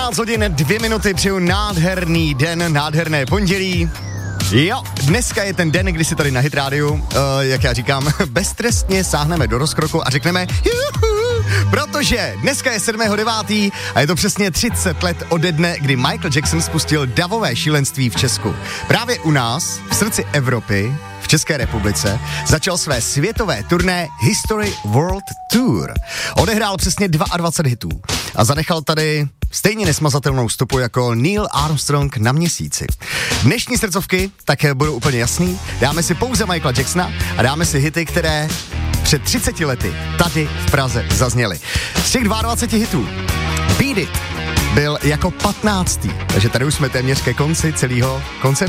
14 hodin 2 minuty, přeju nádherný den, nádherné pondělí. Jo, dneska je ten den, kdy si tady na Hit Radio, jak já říkám, beztrestně sáhneme do rozkroku a řekneme juhu, protože dneska je 7.9. a je to přesně 30 let ode dne, kdy Michael Jackson spustil davové šílenství v Česku. Právě u nás, v srdci Evropy, v České republice, začal své světové turné History World Tour. Odehrál přesně 22 hitů a zanechal tady stejně nesmazatelnou stopu jako Neil Armstrong na měsíci. Dnešní srdcovky tak budou úplně jasný. Dáme si pouze Michaela Jacksona a dáme si hity, které před 30 lety tady v Praze zazněly. Z těch 22 hitů Beat It byl jako 15. Takže tady už jsme téměř ke konci celého koncertu.